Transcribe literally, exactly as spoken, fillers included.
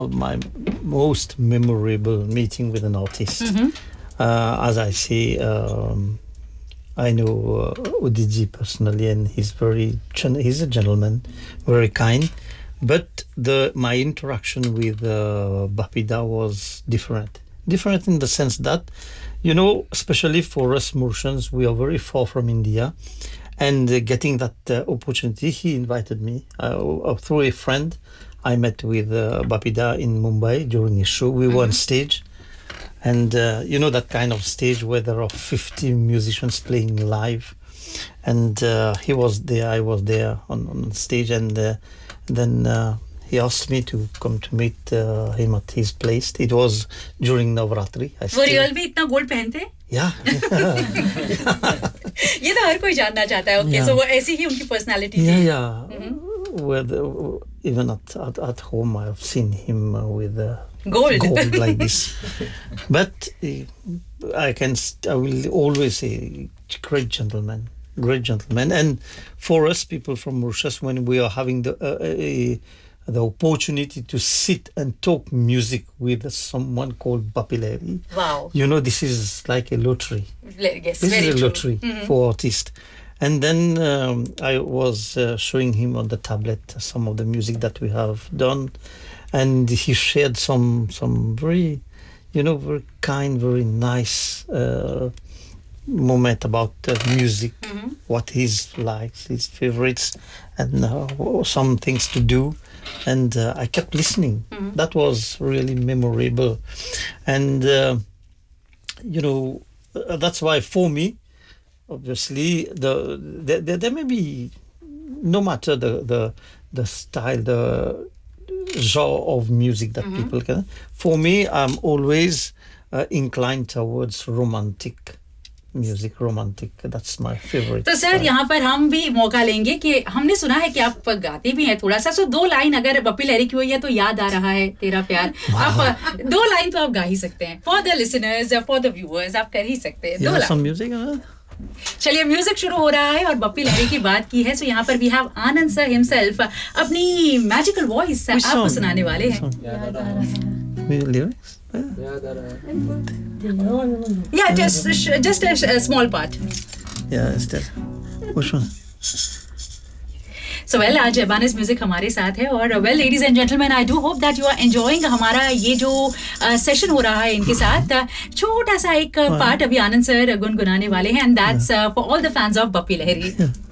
my most memorable meeting with an artist. Mm-hmm. Uh, as I say, um, I know uh, Udiji personally, and he's very he's a gentleman, very kind. But the my interaction with uh, Bapida was different. Different in the sense that, you know, especially for us Mauritians, we are very far from India, and uh, getting that uh, opportunity, he invited me uh, through a friend. I met with uh, Bapida in Mumbai during a show. We mm-hmm. were on stage, and uh, you know that kind of stage where there are fifty musicians playing live, and uh, he was there, I was there on, on stage, and uh, then uh, he asked me to come to meet uh, him at his place. It was during Navratri. वो real में इतना gold पहनते हैं? Yeah. ये तो हर कोई जानना चाहता है. Okay, yeah. So वो ऐसी ही उनकी personality थी. Yeah, yeah. Mm-hmm. With, uh, even at, at at home, I have seen him uh, with uh, gold, gold like this. But uh, I can, I will always say, great gentleman, great gentleman. And for us people from Mauritius, when we are having the uh, a, the opportunity to sit and talk music with someone called Bappi Lahiri. Wow. You know, this is like a lottery. Yes, this very is a true. lottery Mm-hmm. for artists. And then um, I was uh, showing him on the tablet some of the music that we have done. And he shared some some very, you know, very kind, very nice uh, moment about uh, music, mm-hmm. what he's likes, his favorites, and uh, some things to do. And uh, I kept listening. Mm-hmm. That was really memorable. And, uh, you know, uh, that's why for me, obviously, the there, there, there may be, no matter the, the, the style, the genre of music that mm-hmm. people can, for me, I'm always uh, inclined towards romantic music, romantic. That's my favorite. तो sir यहाँ पर हम भी मौका लेंगे कि हमने सुना है कि आप गाते भी हैं थोड़ा सा, सो दो लाइन अगर बप्पी लहरी की हुई है तो याद आ रहा है तेरा प्यार, आप दो लाइन तो आप गा ही सकते हैं. For the listeners, for the viewers, आप कर ही सकते हैं. दो लाइन म्यूजिक. चलिए, म्यूजिक शुरू हो रहा है और बप्पी लहरी की बात की है, सो यहाँ पर we have Anand sir himself अपनी मैजिकल वॉइस आपको सुनाने वाले हैं. Yeah, just just a, a small part. Yeah, is that? Which one? So well, आज एबानिस म्यूजिक हमारे साथ है और well, ladies and gentlemen, I do hope that you are enjoying हमारा ये जो सेशन uh, हो रहा है इनके साथ. छोटा सा एक पार्ट अभी आनंद सर गुनगुनाने वाले हैं, and that's uh, for all the fans of Bappi Lahiri.